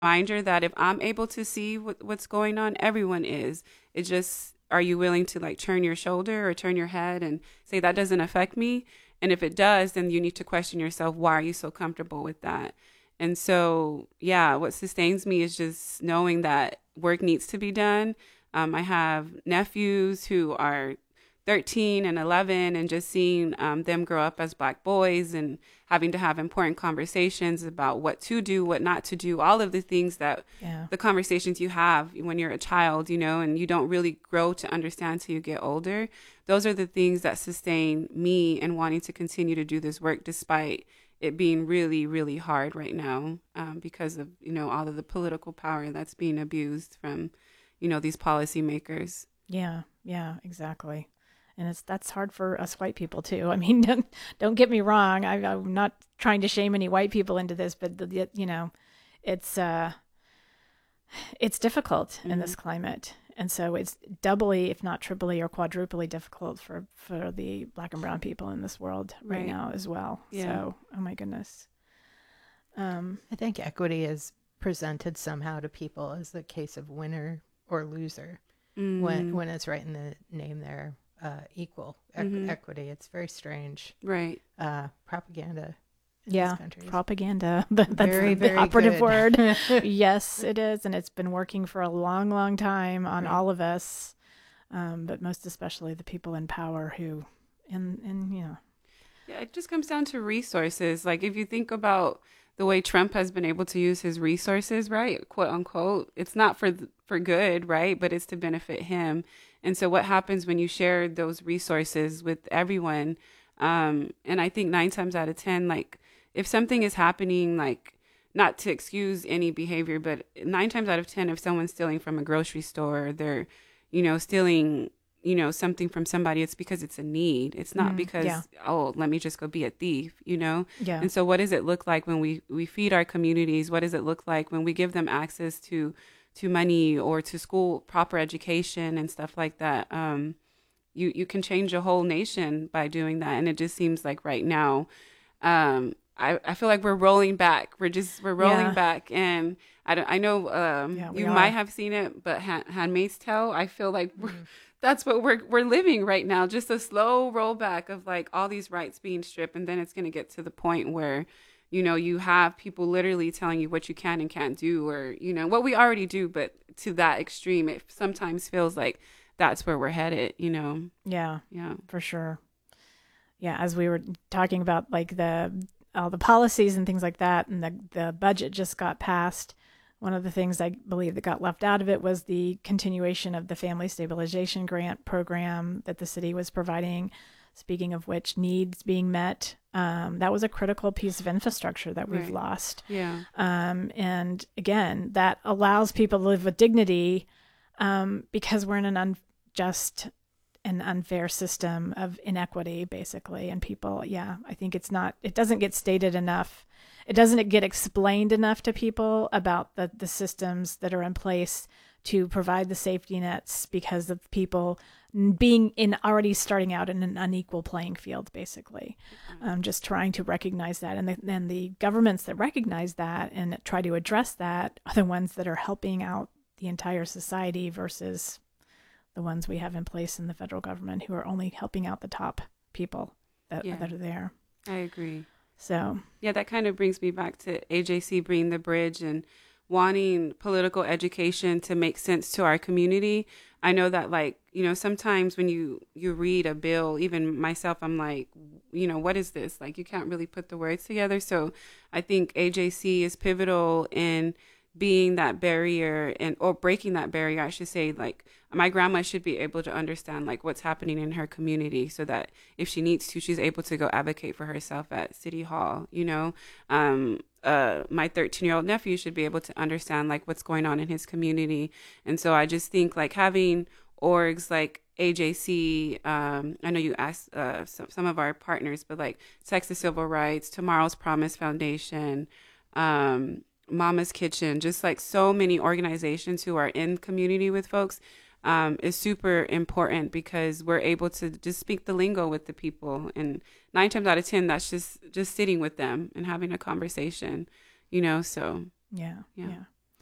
reminder that if I'm able to see what's going on, everyone is. It just, are you willing to like turn your shoulder or turn your head and say that doesn't affect me? And if it does, then you need to question yourself, why are you so comfortable with that? And so, yeah, what sustains me is just knowing that work needs to be done. I have nephews who are 13 and 11, and just seeing them grow up as Black boys and having to have important conversations about what to do, what not to do, all of the things that the conversations you have when you're a child, you know, and you don't really grow to understand till you get older. Those are the things that sustain me and wanting to continue to do this work despite it being really, really hard right now because of, you know, all of the political power that's being abused from, you know, these policymakers. Yeah, exactly. And that's hard for us white people too. I mean, don't get me wrong. I'm not trying to shame any white people into this, but you know, it's difficult in this climate, and so it's doubly, if not triply or quadruply difficult for the Black and brown people in this world right now as well. Yeah. So, oh my goodness. I think equity is presented somehow to people as the case of winner or loser, when it's right in the name there. Equal equity. It's very strange. Right. Propaganda. Yeah. Propaganda. That's very, the operative word. Yes, it is. And it's been working for a long, long time on all of us. But most especially the people in power who, and you know. Yeah, it just comes down to resources. Like if you think about the way Trump has been able to use his resources, right, quote unquote, it's not for good, right, but it's to benefit him. And so what happens when you share those resources with everyone? And I think 9 times out of 10, like if something is happening, like not to excuse any behavior, but 9 times out of 10, if someone's stealing from a grocery store, they're, you know, stealing, you know, something from somebody, it's because it's a need. It's not because, oh, let me just go be a thief, you know? Yeah. And so what does it look like when we feed our communities? What does it look like when we give them access to money or to school, proper education and stuff like that? You can change a whole nation by doing that. And it just seems like right now, I feel like we're rolling back. We're rolling back. And I know you might have seen it, but Handmaid's Tale, I feel like that's what we're living right now. Just a slow rollback of like all these rights being stripped. And then it's going to get to the point where, you know, you have people literally telling you what you can and can't do, or, you know, what we already do, but to that extreme, it sometimes feels like that's where we're headed, you know? Yeah, for sure. Yeah. As we were talking about like all the policies and things like that, and the budget just got passed. One of the things I believe that got left out of it was the continuation of the Family Stabilization Grant program that the city was providing. Speaking of which, needs being met. That was a critical piece of infrastructure that we've lost. Yeah. And again, that allows people to live with dignity because we're in an unjust and unfair system of inequity, basically. And people, I think it doesn't get stated enough. It doesn't get explained enough to people about the systems that are in place to provide the safety nets because of people being already starting out in an unequal playing field, basically. Just trying to recognize that. And then the governments that recognize that and try to address that are the ones that are helping out the entire society versus the ones we have in place in the federal government who are only helping out the top people that are there. I agree. So, yeah, that kind of brings me back to AJC Bring the Bridge and wanting political education to make sense to our community. I know that, like, you know, sometimes when you read a bill, even myself, I'm like, you know, what is this? Like, you can't really put the words together. So I think AJC is pivotal in being that barrier or breaking that barrier, I should say. Like, my grandma should be able to understand like what's happening in her community so that if she needs to, she's able to go advocate for herself at City Hall, you know. My 13-year-old nephew should be able to understand like what's going on in his community. And so I just think like having orgs like AJC, I know you asked some of our partners, but like Texas Civil Rights, Tomorrow's Promise Foundation, Mama's Kitchen, just like so many organizations who are in community with folks, is super important because we're able to just speak the lingo with the people. And 9 times out of 10, that's just sitting with them and having a conversation, you know, so. Yeah.